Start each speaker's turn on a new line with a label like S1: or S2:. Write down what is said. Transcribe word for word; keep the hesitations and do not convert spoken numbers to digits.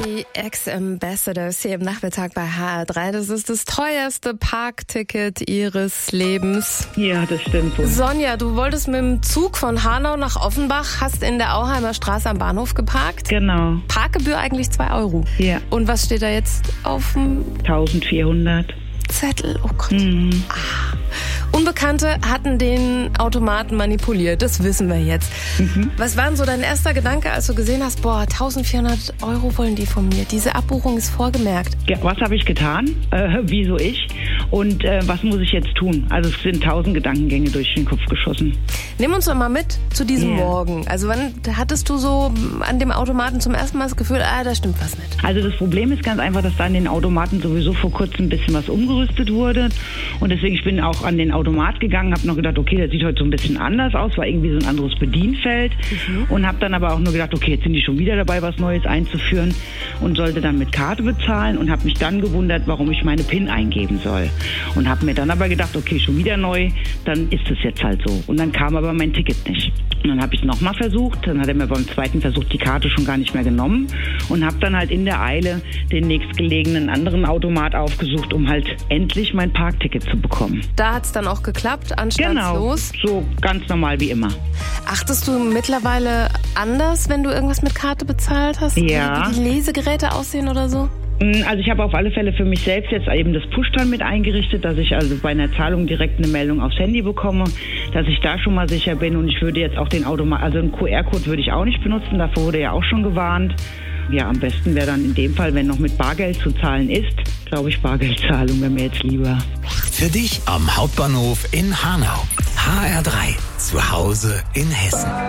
S1: Die Ex-Ambassadors hier im Nachmittag bei H R drei. Das ist das teuerste Parkticket ihres Lebens.
S2: Ja, das stimmt wohl.
S1: Sonja, du wolltest mit dem Zug von Hanau nach Offenbach, hast in der Auheimer Straße am Bahnhof geparkt.
S2: Genau.
S1: Parkgebühr eigentlich zwei Euro.
S2: Ja.
S1: Und was steht da jetzt auf dem
S2: eintausendvierhundert.
S1: Zettel? Oh Gott.
S2: Mhm.
S1: Ah. Unbekannte hatten den Automaten manipuliert, das wissen wir jetzt. Mhm. Was war denn so dein erster Gedanke, als du gesehen hast, boah, eintausendvierhundert Euro wollen die von mir, diese Abbuchung ist vorgemerkt?
S2: Ja, was habe ich getan? Äh, wieso ich? Und äh, was muss ich jetzt tun? Also es sind tausend Gedankengänge durch den Kopf geschossen.
S1: Nimm uns doch mal mit zu diesem
S2: Yeah.
S1: Morgen. Also wann hattest du so an dem Automaten zum ersten Mal das Gefühl, ah, da stimmt was nicht?
S2: Also das Problem ist ganz einfach, dass da an den Automaten sowieso vor kurzem ein bisschen was umgerüstet wurde. Und deswegen, ich bin auch an den Automat gegangen, habe noch gedacht, okay, das sieht heute so ein bisschen anders aus, war irgendwie so ein anderes Bedienfeld. Mhm. Und habe dann aber auch nur gedacht, okay, jetzt sind die schon wieder dabei, was Neues einzuführen und sollte dann mit Karte bezahlen und habe mich dann gewundert, warum ich meine PIN eingeben soll. Und habe mir dann aber gedacht, okay, schon wieder neu, dann ist es jetzt halt so. Und dann kam aber mein Ticket nicht. Und dann habe ich es nochmal versucht, dann hat er mir beim zweiten Versuch die Karte schon gar nicht mehr genommen und habe dann halt in der Eile den nächstgelegenen anderen Automat aufgesucht, um halt endlich mein Parkticket zu bekommen.
S1: Da hat es dann auch geklappt, anstandslos?
S2: Genau, so ganz normal wie immer.
S1: Achtest du mittlerweile anders, wenn du irgendwas mit Karte bezahlt hast?
S2: Ja.
S1: Wie die Lesegeräte aussehen oder so?
S2: Also ich habe auf alle Fälle für mich selbst jetzt eben das Push-Dann mit eingerichtet, dass ich also bei einer Zahlung direkt eine Meldung aufs Handy bekomme, dass ich da schon mal sicher bin. Und ich würde jetzt auch den Automat, also einen Q R-Code würde ich auch nicht benutzen, davor wurde ja auch schon gewarnt. Ja, am besten wäre dann in dem Fall, wenn noch mit Bargeld zu zahlen ist, glaube ich, Bargeldzahlung wäre mir jetzt lieber.
S3: Für dich am Hauptbahnhof in Hanau. H R drei, zu Hause in Hessen.